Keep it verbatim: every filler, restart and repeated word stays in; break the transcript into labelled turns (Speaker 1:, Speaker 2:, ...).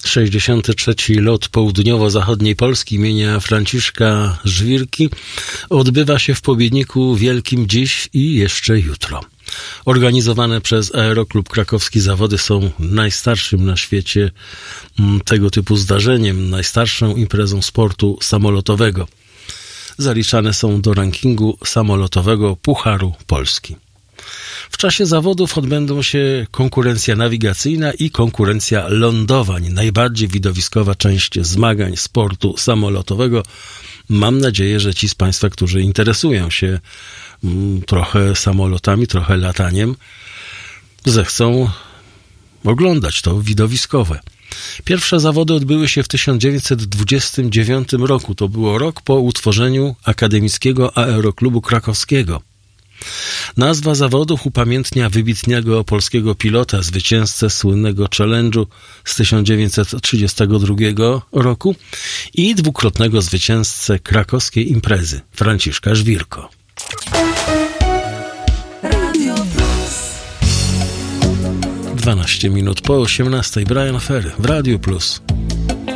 Speaker 1: sześćdziesiąty trzeci lot południowo-zachodniej Polski imienia Franciszka Żwirki odbywa się w Pobiedniku Wielkim dziś i jeszcze jutro. Organizowane przez Aeroklub Krakowski zawody są najstarszym na świecie tego typu zdarzeniem, najstarszą imprezą sportu samolotowego. Zaliczane są do rankingu samolotowego Pucharu Polski. W czasie zawodów odbędą się konkurencja nawigacyjna i konkurencja lądowań, najbardziej widowiskowa część zmagań sportu samolotowego. Mam nadzieję, że ci z Państwa, którzy interesują się mm, trochę samolotami, trochę lataniem, zechcą oglądać to widowiskowe. Pierwsze zawody odbyły się w tysiąc dziewięćset dwudziestym dziewiątym roku. To było rok po utworzeniu Akademickiego Aeroklubu Krakowskiego. Nazwa zawodów upamiętnia wybitnego polskiego pilota, zwycięzcę słynnego challenge'u z tysiąc dziewięćset trzydziestego drugiego roku i dwukrotnego zwycięzcę krakowskiej imprezy, Franciszka Żwirko. dwanaście minut po osiemnastej. Brian Ferry w Radiu Plus.